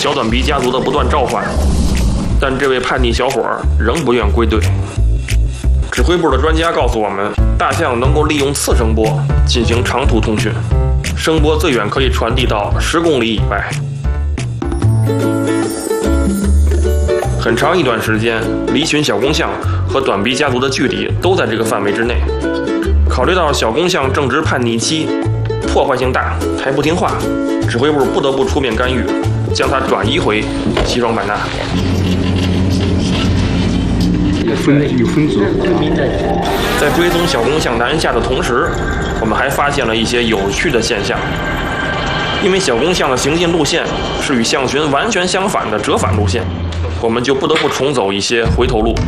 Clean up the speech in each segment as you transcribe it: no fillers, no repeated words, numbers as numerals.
小短鼻家族的不断召唤，但这位叛逆小伙仍不愿归队。指挥部的专家告诉我们，大象能够利用次声波进行长途通讯，声波最远可以传递到10公里以外。很长一段时间，离群小公象和短鼻家族的距离都在这个范围之内。考虑到小公象正值叛逆期，破坏性大，还不听话，指挥部不得不出面干预，将它转移回西双版纳。 有分组。 在追踪小公象南下的同时，我们还发现了一些有趣的现象。因为小公象的行进路线是与象群完全相反的折返路线，我们就不得不重走一些回头路。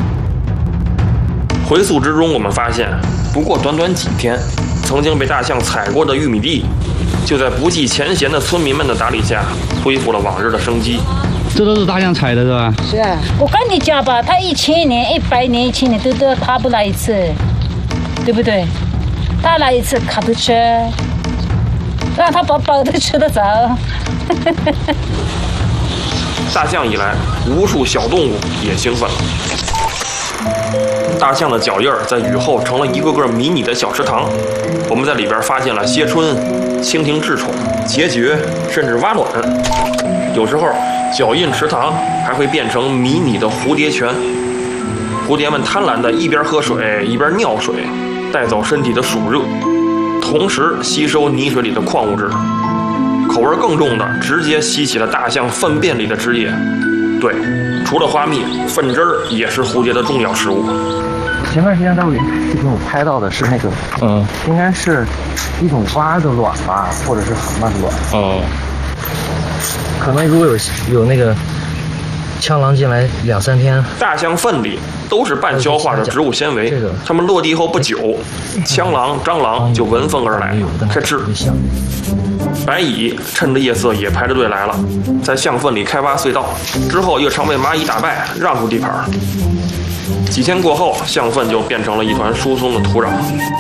回溯之中，我们发现，不过短短几天，曾经被大象踩过的玉米地，就在不计前嫌的村民们的打理下，恢复了往日的生机。 这都是大象踩的是吧？ 是啊，我跟你讲吧，它1000年、100年、1000年都它不来一次，对不对？它来一次可不吃，让它饱饱的吃得着。 大象以来，无数小动物也兴奋了。大象的脚印在雨后成了一个个迷你的小池塘，我们在里边发现了蝎春、蜻蜓稚宠、孑孓，甚至蛙卵。有时候，脚印池塘还会变成迷你的蝴蝶泉，蝴蝶们贪婪地一边喝水一边尿水，带走身体的暑热，同时吸收泥水里的矿物质。口味更重的，直接吸起了大象粪便里的汁液。对，除了花蜜，粪汁儿也是蝴蝶的重要食物。 前段时间在视频我拍到的是那个，应该是一种蛙的卵吧，或者是蛤蟆的卵。可能如果有那个枪狼进来2-3天， 大象粪里都是半消化的植物纤维，它们落地后不久，枪狼、蟑螂就闻风而来，开吃。白蚁趁着夜色也排着队来了，在象粪里开挖隧道，之后又常被蚂蚁打败，让出地盘。几天过后，象粪就变成了一团疏松的土壤。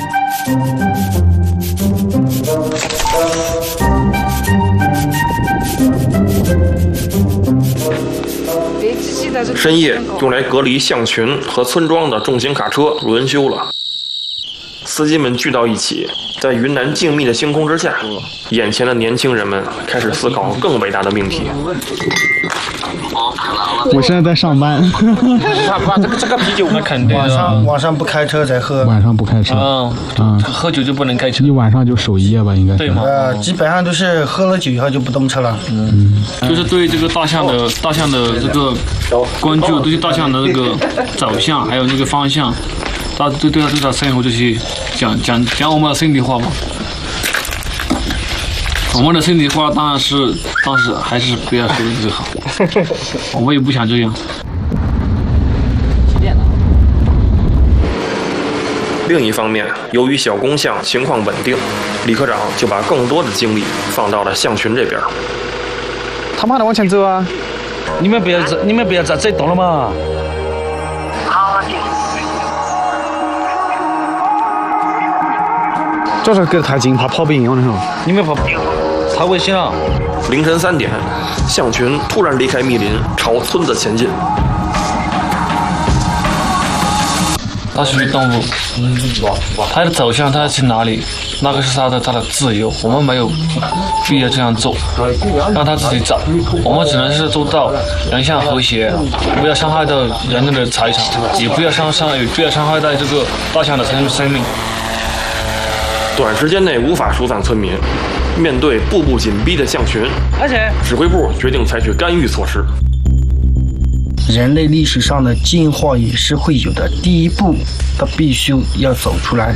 深夜用来隔离象群和村庄的重型卡车轮休了，司机们聚到一起，在云南静谧的星空之下，眼前的年轻人们开始思考更伟大的命题。 我现在在上班。 这个啤酒那肯定晚上不开车才喝。 晚上不开车。 喝酒就不能开车。 一晚上就守夜吧，应该是。 对吗？ 基本上都是喝了酒以后就不动车了。 就是对这个大象的这个关注，对大象的这个走向还有那个方向，对它生活这些讲我们的身体话吧。我们的身体话当时还是不要说的最好，我们也不想这样。 另一方面，由于小公象情况稳定，李科长就把更多的精力放到了象群这边。 他妈的往前走啊！ 你们不要再动了嘛！ 主要是隔得太近，怕跑不赢，我跟你说。 你们跑太危险了。 凌晨3点，象群突然离开密林，朝村子前进。 它是动物，它的走向它去哪里，那个是它的自由，我们没有必要这样做，让它自己走。我们只能是做到人象和谐，不要伤害到人类的财产，也不要伤害到这个大象的生命。 短时间内无法疏散村民，面对步步紧逼的象群，指挥部决定采取干预措施。 人类历史上的进化也是会有的，第一步它必须要走出来。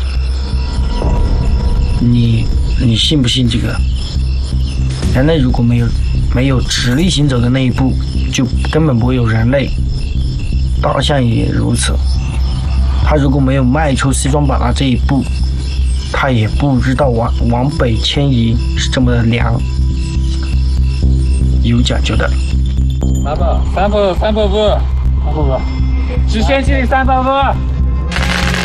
你信不信这个？人类如果没有直立行走的那一步，就根本不会有人类。大象也如此，它如果没有迈出西双版纳这一步，它也不知道往北迁移是这么的凉，有讲究的。 3步，直线距离300步。